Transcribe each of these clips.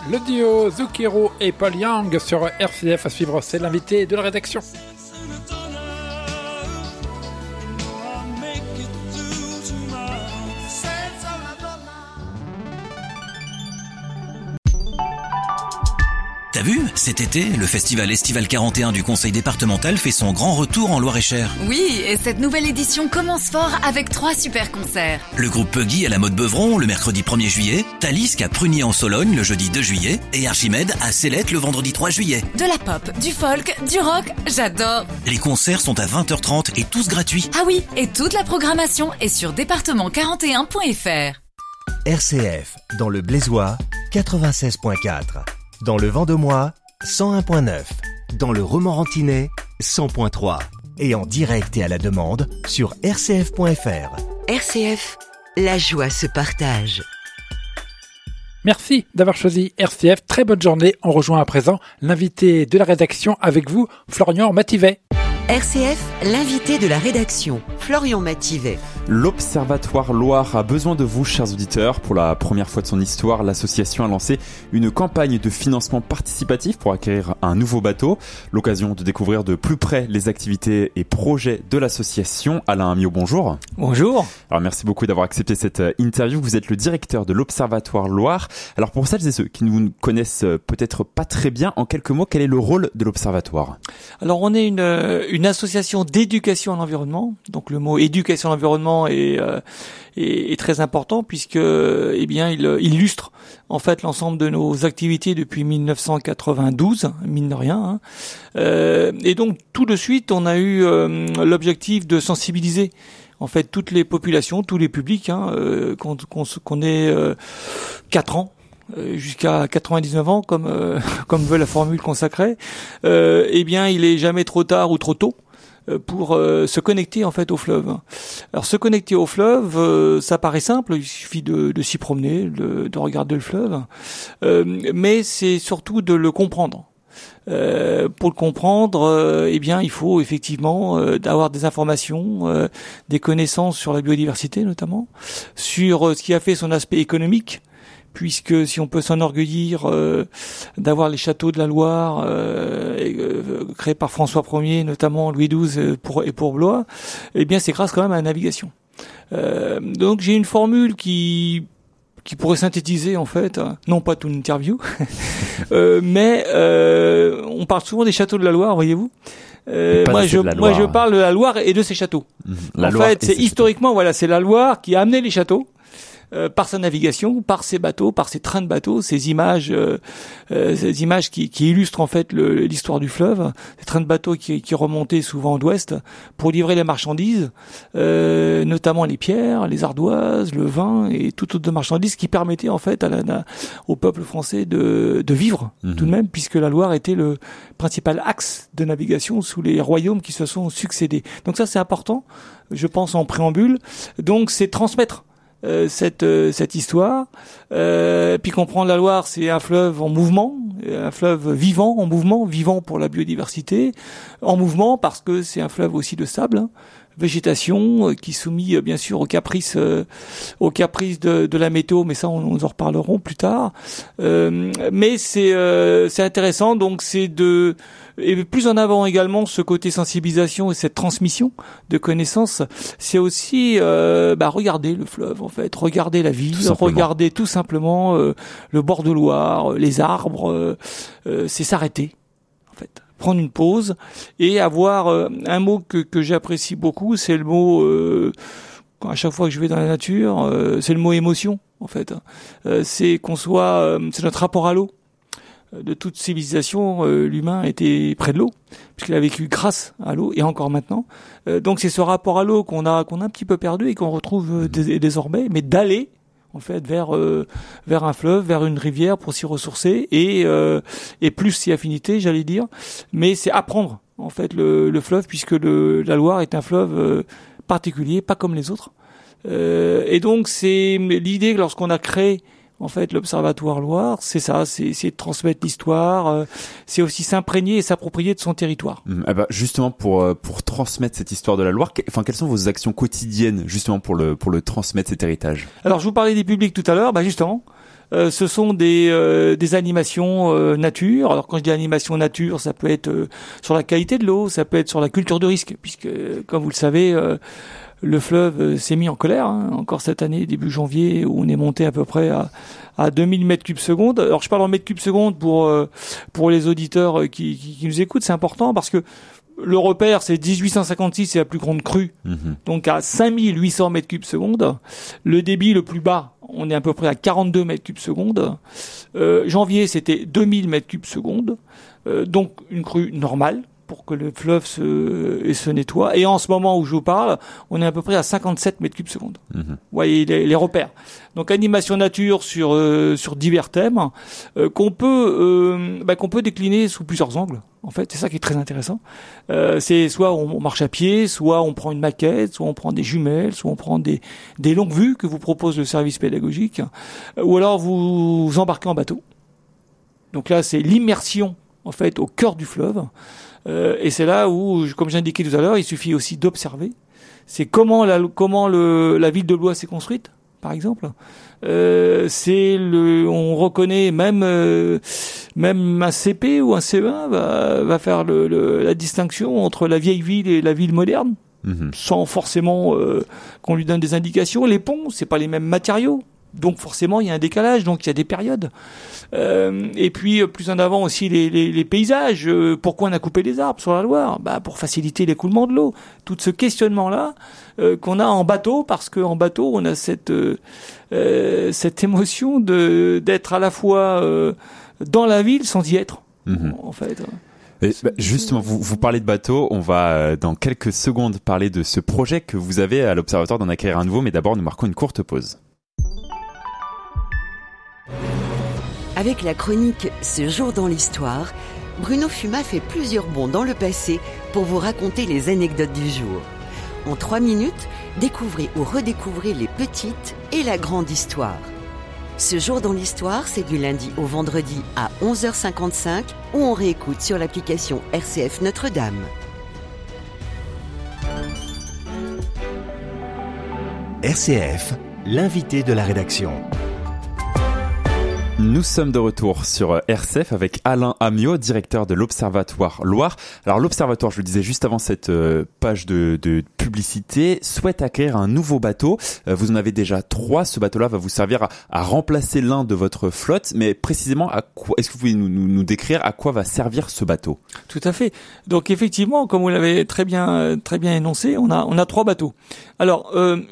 Le duo Zucchero et Paul Young sur RCF à suivre, c'est l'invité de la rédaction. T'as vu, cet été, le festival Estival 41 du Conseil départemental fait son grand retour en Loir-et-Cher. Oui, et cette nouvelle édition commence fort avec 3 super concerts. Le groupe Puggy à la Motte Beuvron le mercredi 1er juillet, Talisque à Prunier-en-Sologne le jeudi 2 juillet et Archimède à Célette le vendredi 3 juillet. De la pop, du folk, du rock, j'adore. Les concerts sont à 20h30 et tous gratuits. Ah oui, et toute la programmation est sur département41.fr. RCF, dans le Blésois, 96.4. Dans le Vendomois, 101.9. Dans le Romorantinais, 100.3. Et en direct et à la demande sur rcf.fr. RCF, la joie se partage. Merci d'avoir choisi RCF. Très bonne journée. On rejoint à présent l'invité de la rédaction avec vous, Florian Mativet. RCF, l'invité de la rédaction, Florian Mativet. L'Observatoire Loire a besoin de vous, chers auditeurs. Pour la première fois de son histoire, l'association a lancé une campagne de financement participatif pour acquérir un nouveau bateau. L'occasion de découvrir de plus près les activités et projets de l'association. Alain Amiot, bonjour. Bonjour. Alors merci beaucoup d'avoir accepté cette interview. Vous êtes le directeur de l'Observatoire Loire. Alors pour celles et ceux qui ne vous connaissent peut-être pas très bien, en quelques mots, quel est le rôle de l'Observatoire ? Alors on est une association d'éducation à l'environnement. Donc le mot éducation à l'environnement est très important puisque il illustre en fait l'ensemble de nos activités depuis 1992, mine de rien. Et donc tout de suite on a eu l'objectif de sensibiliser en fait toutes les populations, tous les publics, qu'on ait 4 ans. Jusqu'à 99 ans, comme veut la formule consacrée, il est jamais trop tard ou trop tôt pour se connecter en fait au fleuve. Alors se connecter au fleuve, ça paraît simple, il suffit de s'y promener, de regarder le fleuve, mais c'est surtout de le comprendre. Pour le comprendre, il faut effectivement avoir des informations, des connaissances sur la biodiversité notamment, sur ce qui a fait son aspect économique. Puisque si on peut s'enorgueillir d'avoir les châteaux de la Loire créés par François Ier, notamment Louis XII pour Blois, c'est grâce quand même à la navigation. Donc j'ai une formule qui pourrait synthétiser en fait, non pas toute une interview, mais on parle souvent des châteaux de la Loire, voyez-vous. Moi je parle de la Loire et de ses châteaux. En fait, c'est historiquement c'est la Loire qui a amené les châteaux. Par sa navigation, par ses bateaux, par ses trains de bateaux, ces images qui illustrent en fait l'histoire du fleuve, ces trains de bateaux qui remontaient souvent d'ouest pour livrer les marchandises, notamment les pierres, les ardoises, le vin et toutes autres marchandises qui permettaient en fait au peuple français de vivre tout de même, puisque la Loire était le principal axe de navigation sous les royaumes qui se sont succédés. Donc ça c'est important, je pense en préambule. Donc c'est transmettre cette histoire, puis comprendre la Loire, c'est un fleuve en mouvement, un fleuve vivant, en mouvement, vivant pour la biodiversité, en mouvement parce que c'est un fleuve aussi de sable, végétation qui est soumis bien sûr aux caprices de la météo, mais ça on en reparlerons plus tard. Mais c'est intéressant, donc c'est et plus en avant également ce côté sensibilisation et cette transmission de connaissances, c'est aussi regarder le fleuve en fait, regarder la ville, regarder tout simplement le bord de Loire, les arbres, c'est s'arrêter en fait, prendre une pause et avoir un mot que j'apprécie beaucoup, c'est le mot à chaque fois que je vais dans la nature, c'est le mot émotion en fait. C'est c'est notre rapport à l'eau. De toute civilisation, l'humain était près de l'eau, puisqu'il a vécu grâce à l'eau, et encore maintenant. Donc c'est ce rapport à l'eau qu'on a un petit peu perdu et qu'on retrouve désormais, mais d'aller en fait vers un fleuve, vers une rivière pour s'y ressourcer et plus si affinité, j'allais dire. Mais c'est apprendre en fait le fleuve, puisque la Loire est un fleuve particulier, pas comme les autres. Et donc c'est l'idée que lorsqu'on a créé en fait l'Observatoire Loire, c'est ça, c'est de transmettre l'histoire, c'est aussi s'imprégner et s'approprier de son territoire. Justement pour transmettre cette histoire de la Loire, quelles sont vos actions quotidiennes justement pour le transmettre, cet héritage? Alors je vous parlais des publics tout à l'heure, justement ce sont des animations nature. Alors quand je dis animation nature, ça peut être sur la qualité de l'eau, ça peut être sur la culture de risque, puisque comme vous le savez, le fleuve s'est mis en colère, encore cette année, début janvier, où on est monté à peu près à 2000 mètres cubes secondes. Alors je parle en mètres cubes secondes pour les auditeurs qui nous écoutent, c'est important parce que le repère, c'est 1856, c'est la plus grande crue. Donc à 5800 mètres cubes secondes. Le débit le plus bas, on est à peu près à 42 mètres cubes secondes. Janvier, c'était 2000 mètres cubes secondes. Donc une crue normale pour que le fleuve se nettoie. Et en ce moment où je vous parle, on est à peu près à 57 mètres cubes secondes. Vous voyez les repères. Donc animation nature sur divers thèmes qu'on peut décliner sous plusieurs angles. En fait, c'est ça qui est très intéressant. C'est soit on marche à pied, soit on prend une maquette, soit on prend des jumelles, soit on prend des longues vues que vous propose le service pédagogique, ou alors vous embarquez en bateau. Donc là, c'est l'immersion en fait au cœur du fleuve. Et c'est là où, comme j'ai indiqué tout à l'heure, il suffit aussi d'observer. C'est comment la ville de Blois s'est construite, par exemple. On reconnaît même un CP ou un CE1 va faire la distinction entre la vieille ville et la ville moderne, sans forcément qu'on lui donne des indications. Les ponts, c'est pas les mêmes matériaux. Donc forcément, il y a un décalage, donc il y a des périodes. Et puis plus en avant aussi les paysages. Pourquoi on a coupé les arbres sur la Loire ? Pour faciliter l'écoulement de l'eau. Tout ce questionnement-là qu'on a en bateau, parce qu'en bateau, on a cette émotion d'être à la fois dans la ville sans y être, en fait. Et justement, vous parlez de bateau, on va dans quelques secondes parler de ce projet que vous avez à l'Observatoire d'en acquérir un nouveau, mais d'abord nous marquons une courte pause. Avec la chronique Ce jour dans l'histoire, Bruno Fumat fait plusieurs bonds dans le passé pour vous raconter les anecdotes du jour. En 3 minutes, découvrez ou redécouvrez les petites et la grande histoire. Ce jour dans l'histoire, c'est du lundi au vendredi à 11h55 où on réécoute sur l'application RCF Notre-Dame. RCF, l'invité de la rédaction. Nous sommes de retour sur RCF avec Alain Amiot, directeur de l'Observatoire Loire. Alors l'Observatoire, je le disais juste avant cette page de publicité, souhaite acquérir un nouveau bateau. Vous en avez déjà 3. Ce bateau-là va vous servir à remplacer l'un de votre flotte. Mais précisément, à quoi est-ce que vous pouvez nous décrire à quoi va servir ce bateau ? Tout à fait. Donc effectivement, comme vous l'avez très bien énoncé, on a 3 bateaux. Alors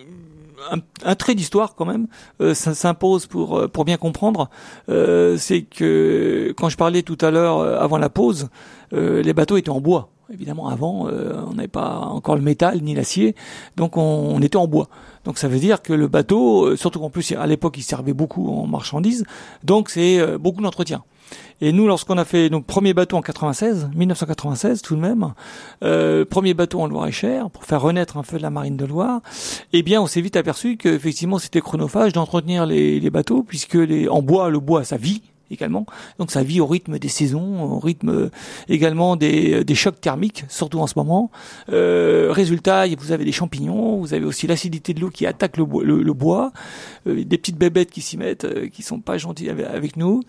un trait d'histoire quand même, ça s'impose pour bien comprendre. C'est que quand je parlais tout à l'heure avant la pause, les bateaux étaient en bois. Évidemment, avant, on n'avait pas encore le métal ni l'acier, donc on était en bois. Donc ça veut dire que le bateau, surtout qu'en plus à l'époque il servait beaucoup en marchandises, donc c'est beaucoup d'entretien. Et nous, lorsqu'on a fait nos premiers bateaux en 1996 tout de même, premier bateau en Loire-et-Cher pour faire renaître un feu de la marine de Loire, eh bien on s'est vite aperçu qu'effectivement c'était chronophage d'entretenir les bateaux, puisque le bois ça vit également, donc ça vit au rythme des saisons, au rythme également des chocs thermiques, surtout en ce moment. Résultat, vous avez des champignons, vous avez aussi l'acidité de l'eau qui attaque le bois, des petites bébêtes qui s'y mettent, qui sont pas gentilles avec nous,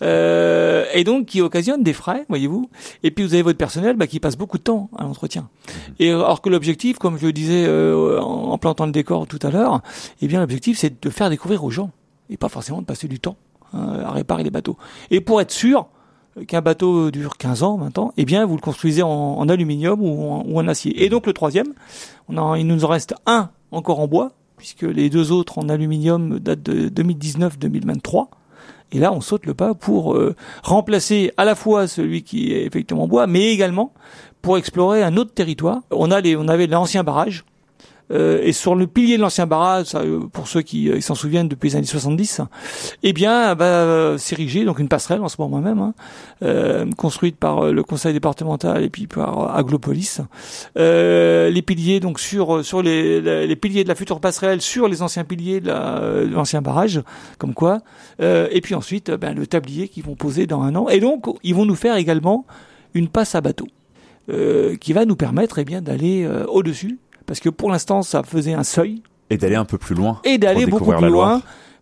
et donc qui occasionnent des frais, voyez-vous. Et puis vous avez votre personnel qui passe beaucoup de temps à l'entretien. Et alors que l'objectif, comme je le disais en plantant le décor tout à l'heure, eh bien l'objectif c'est de faire découvrir aux gens, et pas forcément de passer du temps à réparer les bateaux. Et pour être sûr qu'un bateau dure 15 ans, 20 ans, eh bien, vous le construisez en aluminium ou en acier. Et donc, le troisième, il nous en reste un encore en bois, puisque les 2 autres en aluminium datent de 2019-2023. Et là, on saute le pas pour remplacer à la fois celui qui est effectivement en bois, mais également pour explorer un autre territoire. On avait l'ancien barrage, et sur le pilier de l'ancien barrage, pour ceux qui s'en souviennent depuis les années 70, eh bien, s'ériger donc une passerelle en ce moment même, construite par le conseil départemental et puis par Aglopolis. Les piliers donc sur les piliers de la future passerelle sur les anciens piliers de l'ancien barrage, comme quoi. Et puis ensuite, le tablier qu'ils vont poser dans 1 an. Et donc, ils vont nous faire également une passe à bateau, qui va nous permettre d'aller au-dessus. Parce que pour l'instant, ça faisait un seuil. Et d'aller un peu plus loin. Et d'aller beaucoup plus loin.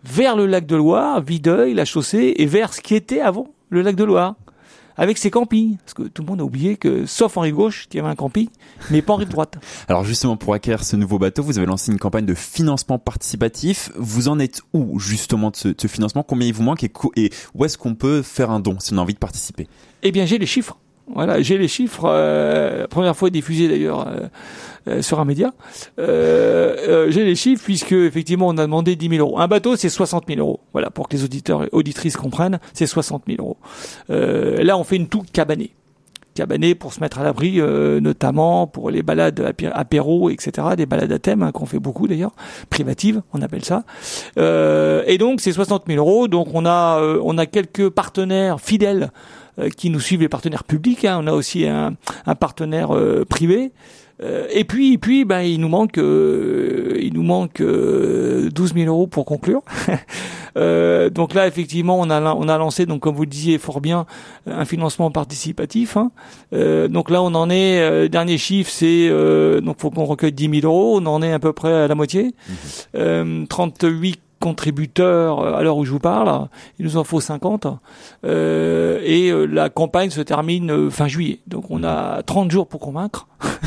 vers le lac de Loire, Videuil, la chaussée, et vers ce qui était avant le lac de Loire, avec ses campings. Parce que tout le monde a oublié que, sauf en rive gauche, il y avait un camping, mais pas en rive droite. Alors justement, pour acquérir ce nouveau bateau, vous avez lancé une campagne de financement participatif. Vous en êtes où justement de ce financement? Combien il vous manque et où est-ce qu'on peut faire un don si on a envie de participer? Eh bien, j'ai les chiffres. Voilà, j'ai les chiffres. La première fois diffusé d'ailleurs sur un média. J'ai les chiffres puisque effectivement on a demandé 10 000 euros. Un bateau, c'est 60 000 euros. Voilà, pour que les auditeurs et auditrices comprennent, c'est 60 000 euros. Là, on fait une toux cabanée. Cabané pour se mettre à l'abri, notamment pour les balades apéro, etc., des balades à thème, qu'on fait beaucoup d'ailleurs, privatives, on appelle ça. Et donc c'est 60 000 euros. Donc on a quelques partenaires fidèles qui nous suivent, les partenaires publics. On a aussi un partenaire privé. Et puis, il nous manque 12 000 euros pour conclure. Donc là, effectivement, on a lancé, donc comme vous le disiez fort bien, un financement participatif. Donc là, on en est. Dernier chiffre, c'est donc faut qu'on recueille 10 000 euros. On en est à peu près à la moitié. 38 contributeurs à l'heure où je vous parle. Il nous en faut 50. Et la campagne se termine fin juillet. Donc on a 30 jours pour convaincre.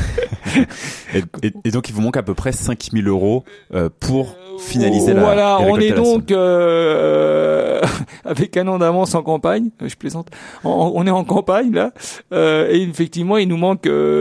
et donc il vous manque à peu près 5 000 euros pour finaliser la Voilà, on est donc avec un an d'avance en campagne. Je plaisante. On est en campagne là, et effectivement il nous manque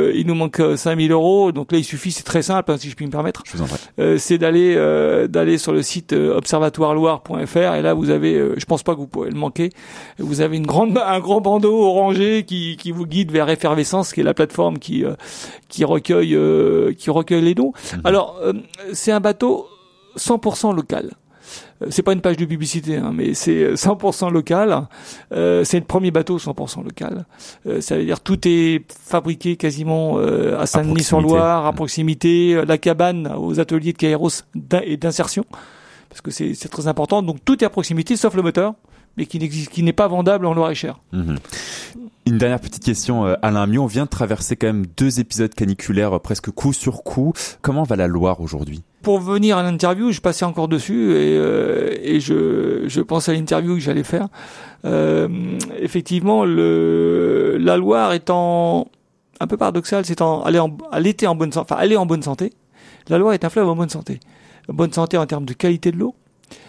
5 000 euros. Donc là il suffit, c'est très simple, si je puis me permettre. Je vous en prie. C'est d'aller sur le site observatoireloire.fr et là vous avez, je pense pas que vous pourrez le manquer. Vous avez un grand bandeau orangé qui vous guide vers Effervescence, qui est la plateforme qui recueille les dons. Alors c'est un bateau 100% local. C'est pas une page de publicité, mais c'est 100% local. C'est le premier bateau 100% local. Ça veut dire tout est fabriqué quasiment à Saint-Denis-sur-Loire, à proximité. La cabane aux ateliers de Kairos et d'insertion, parce que c'est très important. Donc tout est à proximité, sauf le moteur, mais qui n'est pas vendable en Loir-et-Cher. Une dernière petite question, Alain Miot. On vient de traverser quand même 2 épisodes caniculaires presque coup sur coup. Comment va la Loire aujourd'hui? Pour venir à l'interview, je passais encore dessus et je pense à l'interview que j'allais faire. Effectivement, la Loire étant un peu paradoxale, elle était en bonne santé. Enfin, elle est en bonne santé. La Loire est un fleuve en bonne santé. Bonne santé en termes de qualité de l'eau.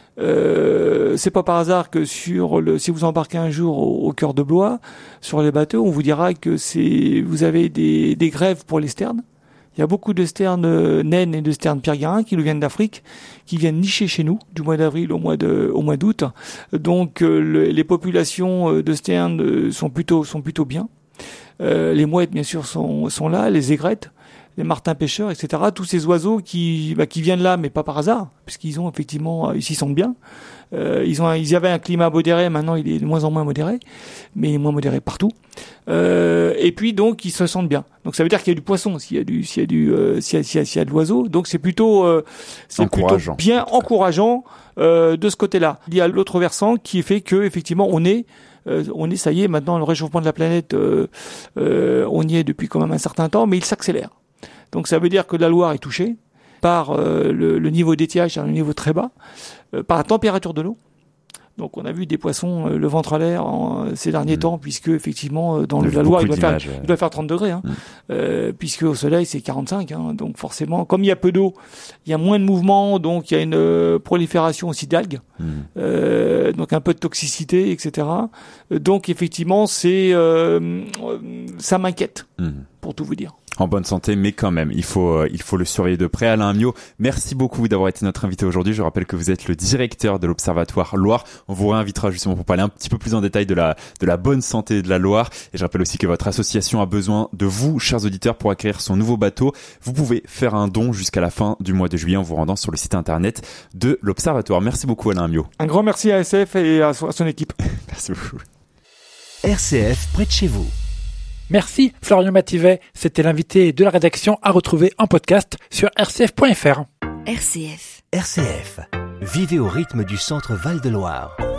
C'est pas par hasard que si vous embarquez un jour au cœur de Blois, sur les bateaux, on vous dira que vous avez des grèves pour les sternes. Il y a beaucoup de sternes naines et de sternes pierre-garin qui nous viennent d'Afrique, qui viennent nicher chez nous du mois d'avril au mois d'août. Donc les populations de sternes sont plutôt bien. Les mouettes bien sûr sont là, les aigrettes, les martins pêcheurs, etc. Tous ces oiseaux qui viennent là, mais pas par hasard, puisqu'ils ont effectivement, ils s'y sentent bien. Ils avaient un climat modéré, maintenant il est de moins en moins modéré, mais il est moins modéré partout. Et puis donc ils se sentent bien. Donc ça veut dire qu'il y a du poisson, s'il y a de l'oiseau. Donc c'est plutôt bien encourageant de ce côté-là. Il y a l'autre versant qui fait que effectivement on est ça y est maintenant, le réchauffement de la planète, on y est depuis quand même un certain temps, mais il s'accélère. Donc ça veut dire que la Loire est touchée par le niveau d'étiage, un niveau très bas, par la température de l'eau. Donc on a vu des poissons le ventre à l'air ces derniers temps, puisque effectivement dans la Loire il doit faire 30 degrés, puisque au soleil c'est 45. Donc forcément, comme il y a peu d'eau, il y a moins de mouvement, donc il y a une prolifération aussi d'algues, donc un peu de toxicité, etc. Donc effectivement ça m'inquiète, pour tout vous dire. En bonne santé, mais quand même, il faut le surveiller de près. Alain Miot, merci beaucoup d'avoir été notre invité aujourd'hui. Je rappelle que vous êtes le directeur de l'Observatoire Loire. On vous réinvitera justement pour parler un petit peu plus en détail de la bonne santé de la Loire. Et je rappelle aussi que votre association a besoin de vous, chers auditeurs, pour acquérir son nouveau bateau. Vous pouvez faire un don jusqu'à la fin du mois de juillet en vous rendant sur le site internet de l'Observatoire. Merci beaucoup, Alain Miot. Un grand merci à SF et à son équipe. Merci beaucoup. RCF près de chez vous. Merci Florian Mativet, c'était l'invité de la rédaction à retrouver en podcast sur rcf.fr. RCF. RCF. Vivez au rythme du centre Val de Loire.